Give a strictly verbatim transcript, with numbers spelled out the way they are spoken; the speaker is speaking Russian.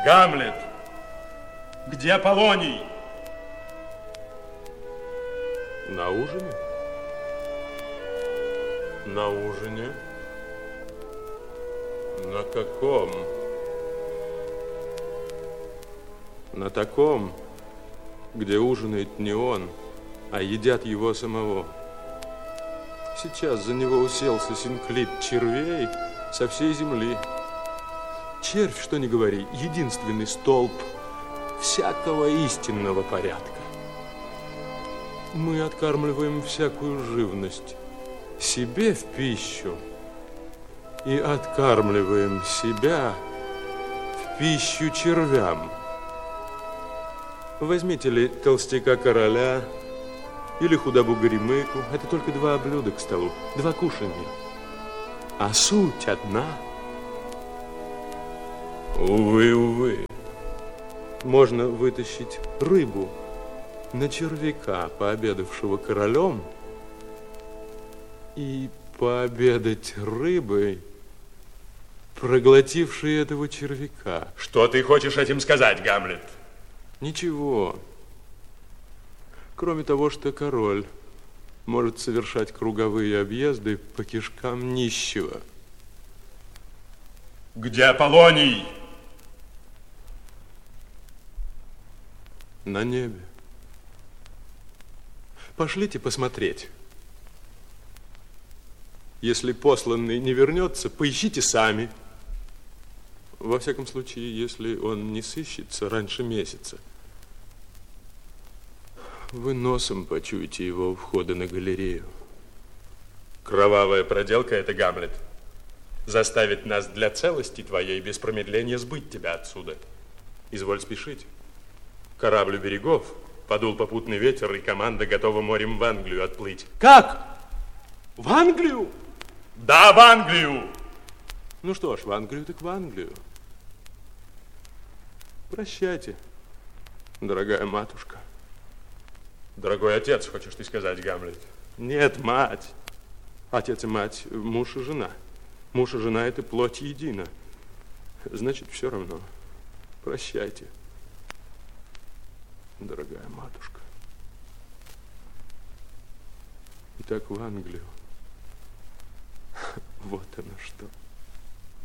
Гамлет, где Полоний? На ужине? На ужине? На каком? На таком, где ужинает не он, а едят его самого. Сейчас за него уселся синклит червей со всей земли. Червь, что ни говори, единственный столб всякого истинного порядка. Мы откармливаем всякую живность себе в пищу и откармливаем себя в пищу червям. Возьмите ли толстяка короля или худобу горемыку, это только два блюда к столу, два кушанья, а суть одна. Увы, увы. Можно вытащить рыбу на червяка, пообедавшего королем, и пообедать рыбой, проглотившей этого червяка. Что ты хочешь этим сказать, Гамлет? Ничего. Кроме того, что король может совершать круговые объезды по кишкам нищего. Где Полоний? На небе. Пошлите посмотреть. Если посланный не вернется, поищите сами. Во всяком случае, если он не сыщется раньше месяца, вы носом почуете его у входа на галерею. Кровавая проделка это, Гамлет. Заставить нас для целости твоей без промедления сбыть тебя отсюда. Изволь спешить. Корабль у берегов, подул попутный ветер, и команда готова морем в Англию отплыть. Как? В Англию? Да, в Англию! Ну что ж, в Англию так в Англию. Прощайте, дорогая матушка. Дорогой отец, хочешь ты сказать, Гамлет? Нет, мать. Отец и мать, муж и жена. Муж и жена – это плоть едина. Значит, все равно. Прощайте, дорогая матушка. Итак, в Англию. Вот оно что.